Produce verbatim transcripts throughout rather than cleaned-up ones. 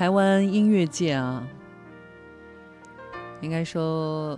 台湾音乐界啊，应该说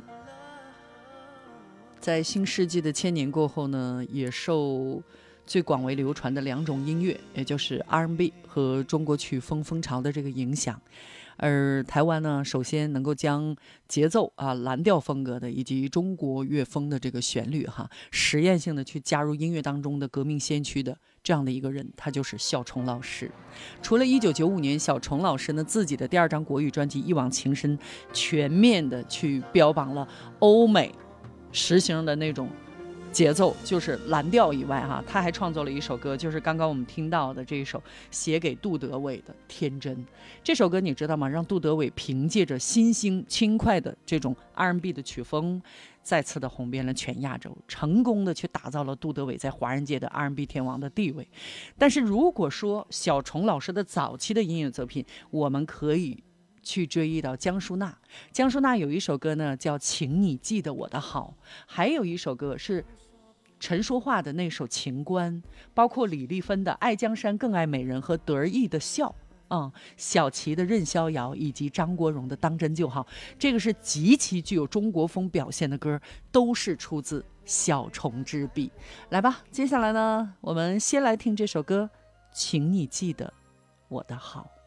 在新世纪的千年过后呢，也受最广为流传的两种音乐，也就是 R and B 和中国曲风风潮的这个影响。而台湾呢，首先能够将节奏啊、蓝调风格的以及中国乐风的这个旋律哈，实验性的去加入音乐当中的革命先驱的这样的一个人，他就是小虫老师。除了一九九五年小虫老师呢自己的第二张国语专辑《一往情深》全面的去标榜了欧美实行的那种节奏，就是蓝调以外哈，他还创作了一首歌，就是刚刚我们听到的这一首写给杜德伟的《天真》。这首歌你知道吗？让杜德伟凭借着新兴轻快的这种 R and B 的曲风，再次的红遍了全亚洲，成功的去打造了杜德伟在华人界的 R and B 天王的地位。但是如果说小虫老师的早期的音乐作品，我们可以去追忆到江淑娜。江淑娜有一首歌呢叫《请你记得我的好》，还有一首歌是陈淑桦的那首《情关》，包括李丽芬的《爱江山更爱美人》和德意的《笑》。嗯，小齐的《任逍遥》以及张国荣的《当真就好》，这个是极其具有中国风表现的歌，都是出自小虫之笔。来吧，接下来呢，我们先来听这首歌，请你记得我的好。